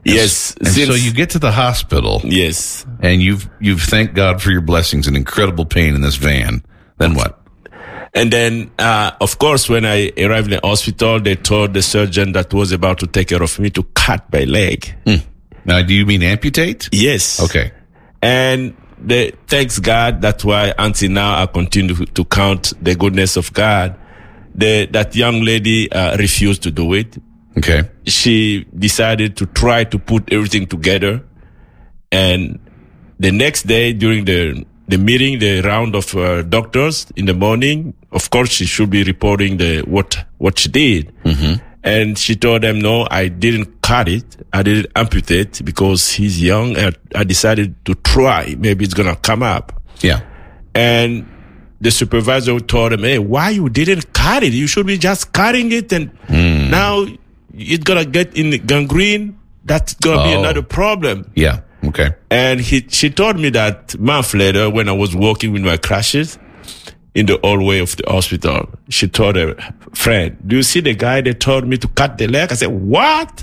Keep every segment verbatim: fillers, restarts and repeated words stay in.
Yes. And since, so you get to the hospital. Yes. And you've you've thanked God for your blessings and incredible pain in this van. Then what? And then, uh, of course, when I arrived in the hospital, they told the surgeon that was about to take care of me to cut my leg. Hmm. Now, do you mean amputate? Yes. Okay. And the, thanks God, that's why until now I continue to count the goodness of God. The, that young lady uh, refused to do it. Okay. She decided to try to put everything together. And the next day during the the meeting, the round of uh, doctors in the morning, of course, she should be reporting the what what she did. Mm-hmm. And she told them, no, I didn't cut it. I didn't amputate because he's young. And I decided to try. Maybe it's going to come up. Yeah. And the supervisor told him, hey, why you didn't cut it? You should be just cutting it. And mm. now it's going to get in gangrene. That's going to oh. be another problem. Yeah. Okay. And he, she told me that month later, when I was walking with my crutches in the hallway of the hospital, she told her friend, do you see the guy that told me to cut the leg? I said, what?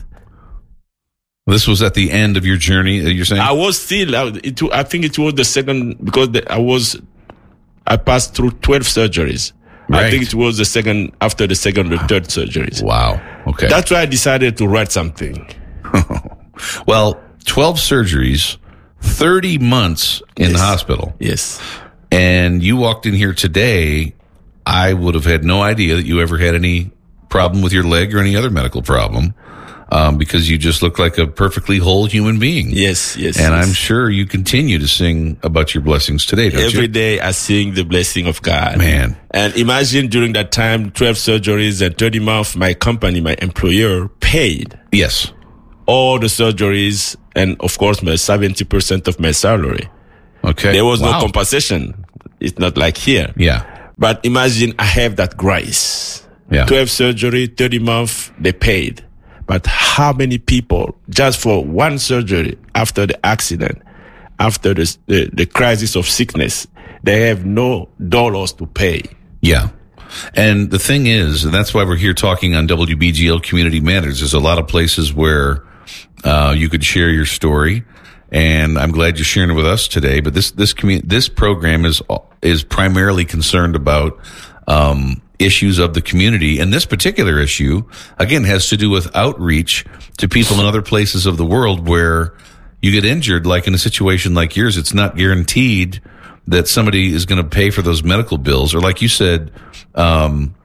This was at the end of your journey, you're saying? I was still, I, it, I think it was the second, because the, I was, I passed through twelve surgeries. Right. I think it was the second, after the second or third surgeries. Wow. Okay. That's why I decided to write something. Well, twelve surgeries, thirty months in yes. the hospital. Yes. And you walked in here today, I would have had no idea that you ever had any problem with your leg or any other medical problem, um, because you just look like a perfectly whole human being. Yes, yes. And yes. I'm sure you continue to sing about your blessings today, don't Every you? day I sing the blessing of God. Man. And imagine during that time, twelve surgeries and thirty months, my company, my employer paid. Yes. All the surgeries and, of course, my seventy percent of my salary. Okay. There was wow. no compensation. It's not like here. Yeah. But imagine I have that grace. Yeah. twelve surgery, thirty months, they paid. But how many people, just for one surgery, after the accident, after the, the, the crisis of sickness, they have no dollars to pay. Yeah. And the thing is, and that's why we're here talking on W B G L Community Matters. There's a lot of places where uh, you could share your story, and I'm glad you're sharing it with us today. But this this commu- this program is is primarily concerned about um, issues of the community, and this particular issue, again, has to do with outreach to people in other places of the world where you get injured. Like in a situation like yours, it's not guaranteed that somebody is going to pay for those medical bills, or like you said, um,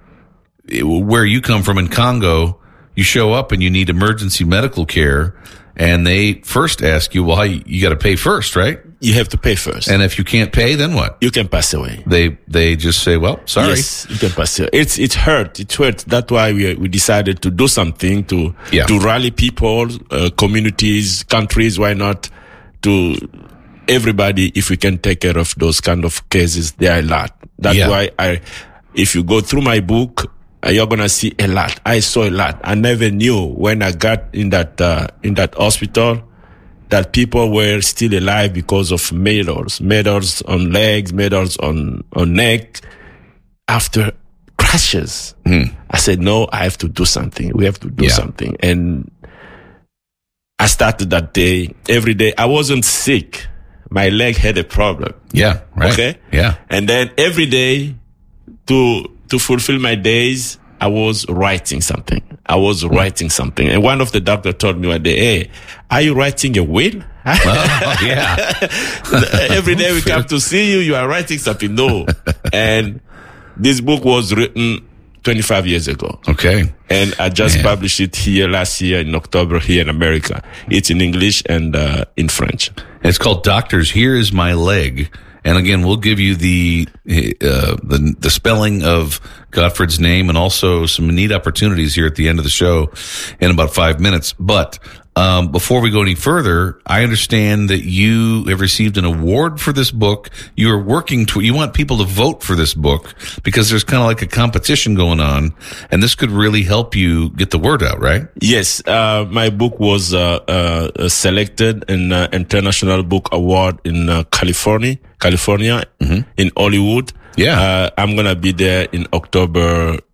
where you come from in Congo, you show up and you need emergency medical care, and they first ask you, well, how you, you got to pay first, right? You have to pay first. And if you can't pay, then what? You can pass away. They they just say, well, sorry. Yes, you can pass away. It's it hurt. It hurt. That's why we we decided to do something to yeah. to rally people, uh, communities, countries. Why not to everybody? If we can take care of those kind of cases, there are a lot. That's yeah. why I. If you go through my book, you're gonna see a lot. I saw a lot. I never knew when I got in that uh, in that hospital that people were still alive because of medals, medals on legs, medals on on neck after crashes. Mm. I said, no, I have to do something. We have to do yeah. something. And I started that day. Every day, I wasn't sick. My leg had a problem. Yeah, right. Okay? Yeah. And then every day, to to fulfill my days, I was writing something. I was writing something. And one of the doctors told me one day, hey, are you writing a will? Oh, yeah. Every day we come to see you, you are writing something. No. And this book was written twenty-five years ago. Okay. And I just Man. published it here last year in October here in America. It's in English and uh, in French. And it's called Doctors, Here Is My Leg. And again, we'll give you the, uh, the, the spelling of Godfred's name and also some neat opportunities here at the end of the show in about five minutes. But, um, before we go any further, I understand that you have received an award for this book. You are working to, you want people to vote for this book because there's kind of like a competition going on, and this could really help you get the word out, right? Yes. Uh, my book was, uh, uh, selected in uh, International Book Award in uh, California. California, mm-hmm. in Hollywood. Yeah. Uh, I'm going to be there in October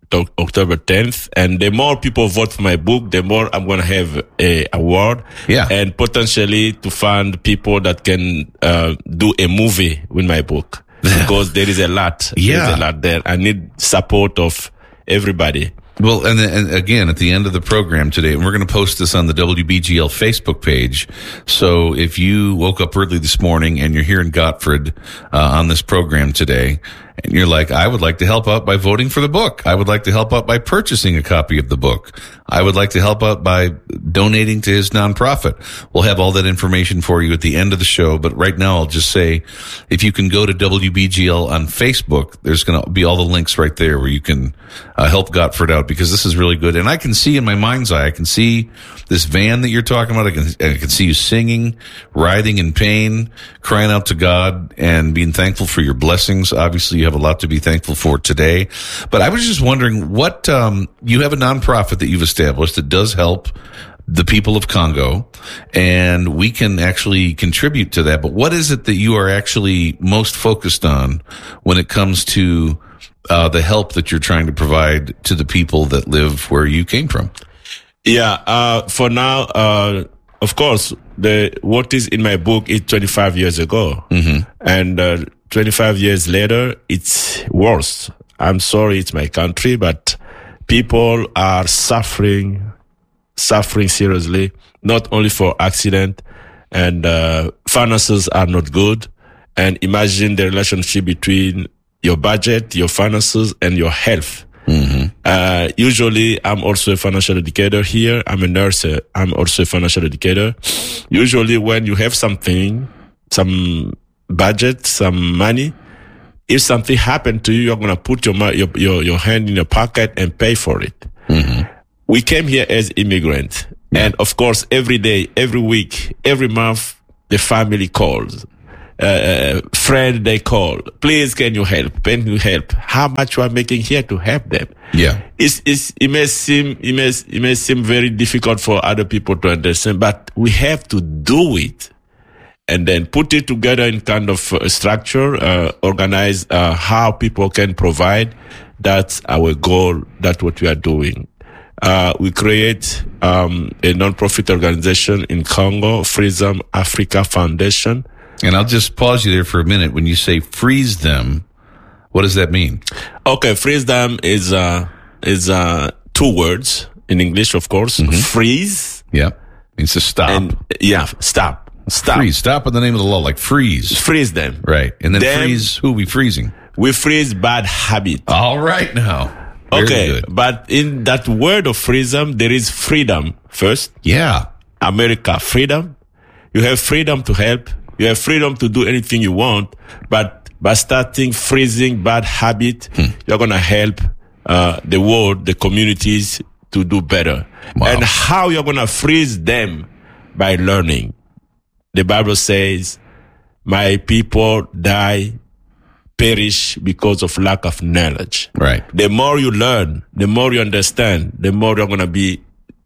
to- October tenth. And the more people vote for my book, the more I'm going to have a award. Yeah. And potentially to find people that can uh, do a movie with my book. Because there is a lot. Yeah. There's a lot there. I need support of everybody. Well, and, and again, at the end of the program today, and we're going to post this on the W B G L Facebook page. So if you woke up early this morning and you're here in Gotford uh, on this program today, and you're like, I would like to help out by voting for the book. I would like to help out by purchasing a copy of the book. I would like to help out by donating to his nonprofit. We'll have all that information for you at the end of the show. But right now, I'll just say, if you can go to W B G L on Facebook, there's going to be all the links right there where you can uh, help Gotford out, because this is really good. And I can see in my mind's eye, I can see this van that you're talking about. I can, I can see you singing, writhing in pain, crying out to God, and being thankful for your blessings. Obviously, you have a lot to be thankful for today. But I was just wondering, what um, you have a nonprofit that you've established that does help the people of Congo, and we can actually contribute to that. But what is it that you are actually most focused on when it comes to uh, the help that you're trying to provide to the people that live where you came from? Yeah, uh, for now, uh, of course, the what is in my book is twenty-five years ago. Mm-hmm. And uh, twenty-five years later, it's worse. I'm sorry, it's my country, but people are suffering, suffering seriously, not only for accident, and uh, finances are not good. And imagine the relationship between your budget, your finances, and your health. Mm-hmm. Uh, usually I'm also a financial educator here. I'm a nurse. I'm also a financial educator. Usually when you have something, some budget, some money, if something happened to you, you're going to put your, your, your, your hand in your pocket and pay for it. Mm-hmm. We came here as immigrants. Yeah. And of course, every day, every week, every month, the family calls. Uh, friend, they call. Please, can you help? Can you help? How much you are making here to help them? Yeah, it's, it's it may seem it may it may seem very difficult for other people to understand, but we have to do it, and then put it together in kind of uh, structure, uh, organize uh, how people can provide. That's our goal. That's what we are doing. Uh, we create um, a non-profit organization in Congo, Freedom Africa Foundation. And I'll just pause you there for a minute. When you say freeze them, what does that mean? Okay, freeze them is uh is uh two words in English, of course. Mm-hmm. Freeze. Yeah, means to stop. And, yeah, stop. Stop. Freeze. Stop in the name of the law, like freeze. Freeze them. Right. And then them, freeze, who are we freezing? We freeze bad habit. All right now. Very okay, good. But in that word of freedom, there is freedom first. Yeah. America, freedom. You have freedom to help. You have freedom to do anything you want, but by starting freezing bad habit, hmm. you're going to help uh, the world, the communities to do better. Wow. And how you're going to freeze them? By learning. The Bible says, my people die, perish because of lack of knowledge. Right. The more you learn, the more you understand, the more you're going to be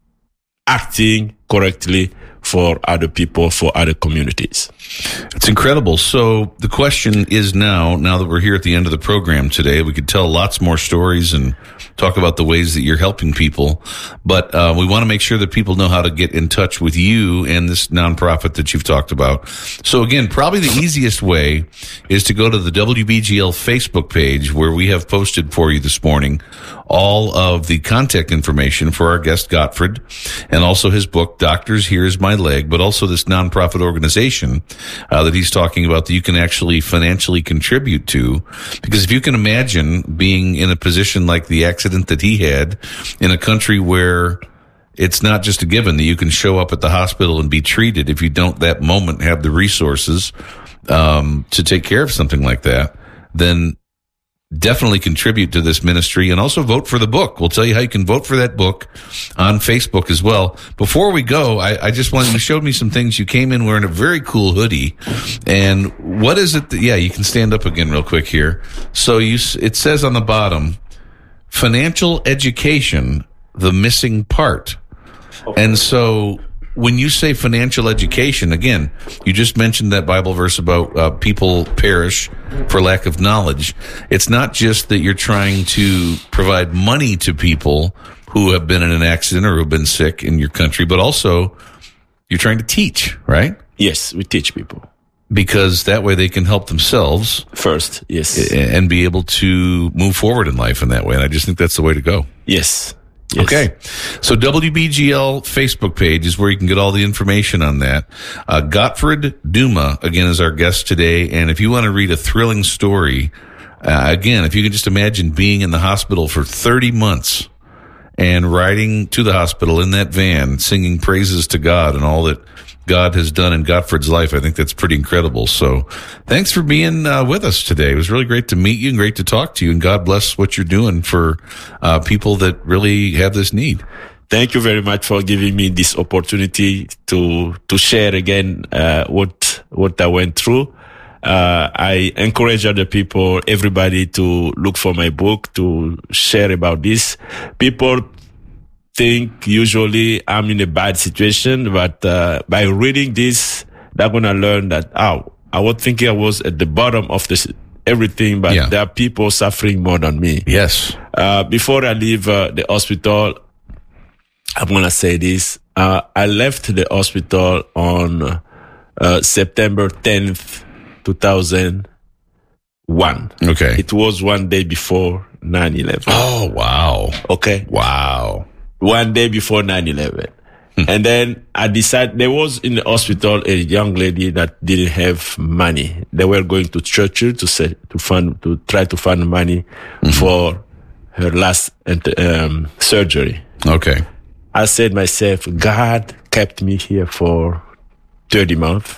acting correctly for other people, for other communities. It's incredible. So the question is now, now that we're here at the end of the program today, we could tell lots more stories and talk about the ways that you're helping people. But uh, we want to make sure that people know how to get in touch with you and this nonprofit that you've talked about. So again, probably the easiest way is to go to the W B G L Facebook page, where we have posted for you this morning all of the contact information for our guest Gotford, and also his book, Doctors, Here's My Leg, but also this nonprofit organization uh, that he's talking about that you can actually financially contribute to. Because if you can imagine being in a position like the accident that he had in a country where it's not just a given that you can show up at the hospital and be treated, if you don't that moment have the resources um, to take care of something like that, then definitely contribute to this ministry, and also vote for the book. We'll tell you how you can vote for that book on Facebook as well. Before we go, I, I just wanted, you showed me some things. You came in wearing a very cool hoodie. And what is it that, yeah, you can stand up again real quick here. So you, it says on the bottom, financial education, the missing part. And so when you say financial education, again, you just mentioned that Bible verse about uh, people perish for lack of knowledge. It's not just that you're trying to provide money to people who have been in an accident or who have been sick in your country, but also you're trying to teach, right? Yes, we teach people. Because that way they can help themselves first, yes, and be able to move forward in life in that way. And I just think that's the way to go. Yes. Yes. Okay. So W B G L Facebook page is where you can get all the information on that. Uh, Gottfried Duma, again, is our guest today. And if you want to read a thrilling story, uh, again, if you can just imagine being in the hospital for thirty months and riding to the hospital in that van, singing praises to God and all that God has done in Gottfried's life, I think that's pretty incredible. So thanks for being uh, with us today. It was really great to meet you and great to talk to you. And God bless what you're doing for uh, people that really have this need. Thank you very much for giving me this opportunity to to share again uh, what what I went through. Uh, I encourage other people, everybody, to look for my book, to share about this. People think usually I'm in a bad situation, but uh, by reading this, they're going to learn that, oh, I was thinking I was at the bottom of this everything, but yeah. There are people suffering more than me. Yes. Uh, before I leave uh, the hospital, I'm going to say this. Uh, I left the hospital on uh, September tenth, two thousand one. Okay. It was one day before nine eleven. Oh, wow. Okay. Wow. One day before nine eleven. Hmm. And then I decided, there was in the hospital a young lady that didn't have money. They were going to Churchill to say, to fund, to try to fund money mm-hmm. for her last um, surgery. Okay. I said myself, God kept me here for thirty months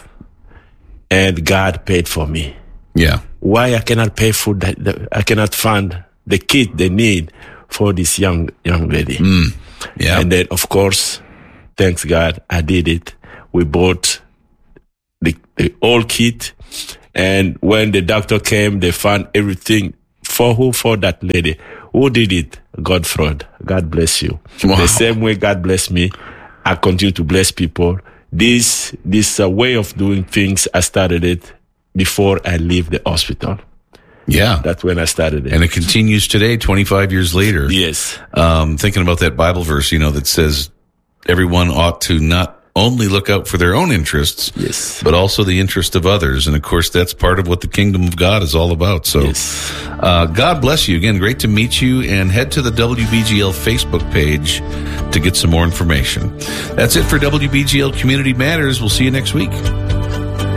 and God paid for me. Yeah. Why I cannot pay for that? I cannot fund the kit they need for this young, young lady. Mm. Yeah. And then, of course, thanks God, I did it. We bought the, the old kit. And when the doctor came, they found everything. For who? For that lady. Who did it? Gottfried. God bless you. Wow. The same way God bless me, I continue to bless people. This, this uh, way of doing things, I started it before I leave the hospital. Yeah. That's when I started it. And it continues today, twenty-five years later. Yes. Um, thinking about that Bible verse, you know, that says everyone ought to not only look out for their own interests, yes, but also the interest of others. And of course, that's part of what the kingdom of God is all about. So, yes. uh, God bless you again. Great to meet you, and head to the W B G L Facebook page to get some more information. That's it for W B G L Community Matters. We'll see you next week.